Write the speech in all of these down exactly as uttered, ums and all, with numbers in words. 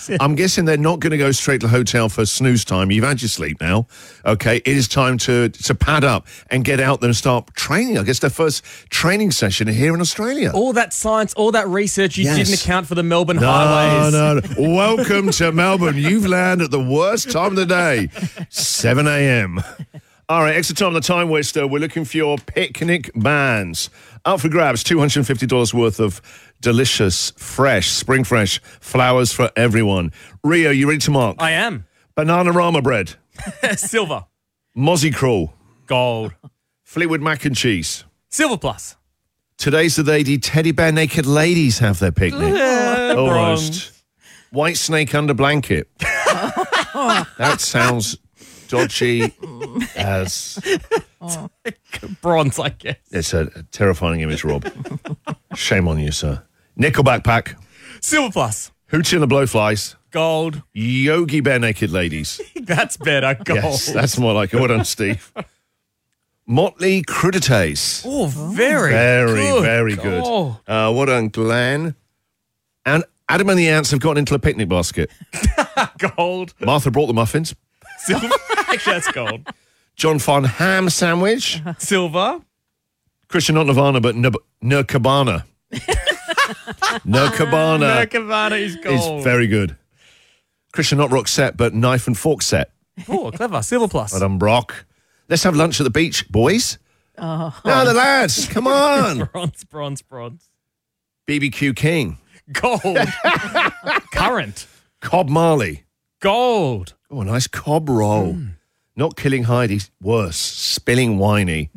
I'm guessing they're not going to go straight to the hotel for snooze time. You've had your sleep now. Okay, it is time to, to pad up and get out there and start training. I guess their first training session here in Australia. All that science, all that research, you Yes. didn't account for the Melbourne No, highways. no, no. Welcome to Melbourne. You've landed at the worst time of the day, seven a.m. All right, extra time on the time waster. We're looking for your picnic bands. Out for grabs, two hundred fifty dollars worth of delicious, fresh, spring fresh flowers for everyone. Rio, you ready to mark? I am. Bananarama bread, Silver. Mozzie Crawl, Gold. Fleetwood mac and cheese. Silver plus. Today's the day the teddy bear naked ladies have their picnic. Uh, Almost. bronze. White snake under blanket. That sounds dodgy as... Bronze, I guess. It's a, a terrifying image, Rob. Shame on you, sir. Nickelback pack. Silver plus. Hootie and the Blowflies. Gold. Yogi Bear naked ladies. That's better. Gold. Yes, that's more like it. Well done, Steve. Motley Crudités. Oh, very Very, good. very good. Oh. Uh, well done, Glenn. And Adam and the Ants have gotten into a picnic basket. Gold. Martha brought the muffins. Silver. Actually, that's gold. John Fon ham sandwich. Silver. Christian, not Nirvana, but Nub- Nirkabana. Nirkabana Merkavana is gold. is very good. Christian, not rock set, but knife and fork set. Oh, clever. Silver plus. Well done, Brock. Let's have lunch at the beach, boys. Oh. No, the lads, come on. Bronze, bronze, bronze. B B Q King. Gold. Current. Cobb Marley. Gold. Oh, a nice cob roll. Mm. Not killing Heidi. Worse, spilling whiny.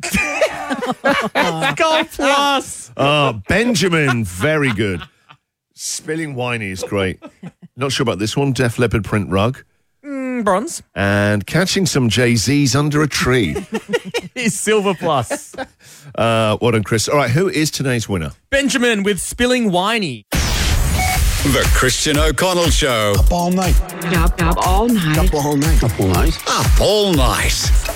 Gold plus. Ah, Benjamin, very good. Spilling whiny is great. Not sure about this one. Def Leppard print rug. Mm, bronze. And catching some Jay-Z's under a tree. Is silver plus. Uh, well done, Chris. All right, who is today's winner? Benjamin with spilling whiny. The Christian O'Connell Show. Up all night. Up, up all night. Up all night. Up all night. Up all night.